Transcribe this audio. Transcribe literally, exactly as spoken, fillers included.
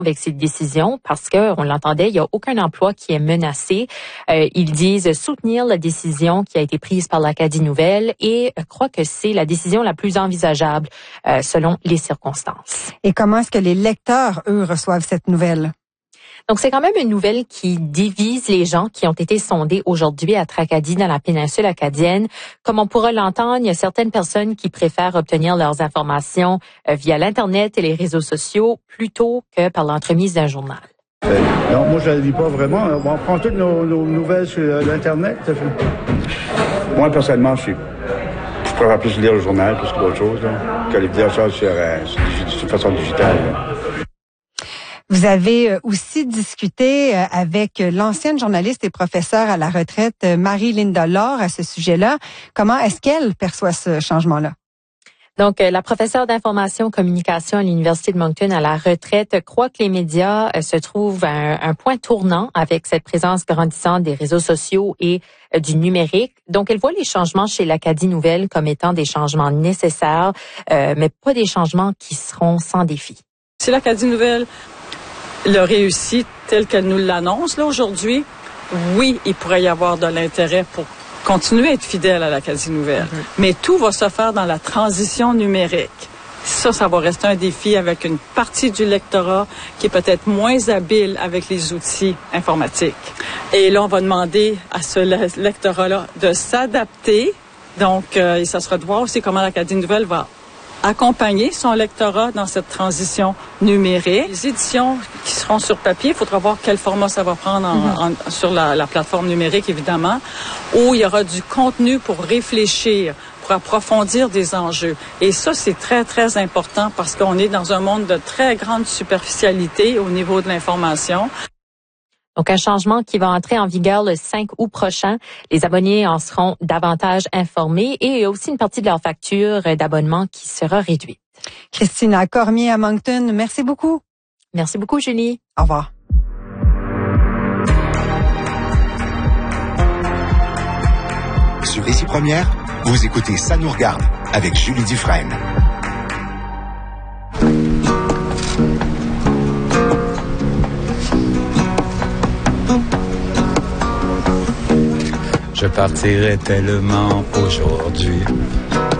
avec cette décision parce que, on l'entendait, il n'y a aucun emploi qui est menacé. Euh, ils disent soutenir la décision qui a été prise par l'Acadie Nouvelle et euh, croient que c'est la décision la plus envisageable euh, selon les circonstances. Et comment est-ce que les lecteurs, eux, reçoivent cette nouvelle? Donc, c'est quand même une nouvelle qui divise les gens qui ont été sondés aujourd'hui à Tracadie dans la péninsule acadienne. Comme on pourra l'entendre, il y a certaines personnes qui préfèrent obtenir leurs informations euh, via l'Internet et les réseaux sociaux plutôt que par l'entremise d'un journal. Euh, non, moi, je ne la lis pas vraiment. On prend toutes nos, nos nouvelles sur l'Internet. Moi, personnellement, je, suis, je préfère plus lire le journal plus que d'autres choses, là, que les lire ça sur, euh, sur, sur façon digitale. Là. Vous avez aussi discuté avec l'ancienne journaliste et professeure à la retraite Marie-Linda Laure à ce sujet-là. Comment est-ce qu'elle perçoit ce changement-là? Donc, la professeure d'information communication à l'Université de Moncton à la retraite croit que les médias se trouvent à un, un point tournant avec cette présence grandissante des réseaux sociaux et du numérique. Donc, elle voit les changements chez l'Acadie Nouvelle comme étant des changements nécessaires, euh, mais pas des changements qui seront sans défi. Si l'Acadie Nouvelle le réussit tel qu'elle nous l'annonce là aujourd'hui, oui, il pourrait y avoir de l'intérêt pour continuer à être fidèle à l'Acadie Nouvelle. Mm-hmm. Mais tout va se faire dans la transition numérique. Ça, ça va rester un défi avec une partie du lectorat qui est peut-être moins habile avec les outils informatiques. Et là, on va demander à ce lectorat-là de s'adapter. Donc, euh, ça sera de voir aussi comment l'Acadie Nouvelle va accompagner son lectorat dans cette transition numérique. Les éditions qui seront sur papier, il faudra voir quel format ça va prendre en, mm-hmm. en, sur la, la plateforme numérique, évidemment, où il y aura du contenu pour réfléchir, pour approfondir des enjeux. Et ça, c'est très, très important parce qu'on est dans un monde de très grande superficialité au niveau de l'information. Donc, un changement qui va entrer en vigueur le cinq août prochain. Les abonnés en seront davantage informés et il y a aussi une partie de leur facture d'abonnement qui sera réduite. Christina Cormier à Moncton, merci beaucoup. Merci beaucoup, Julie. Au revoir. Sur Ici Première, vous écoutez Ça nous regarde avec Julie Dufresne. Je partirai tellement aujourd'hui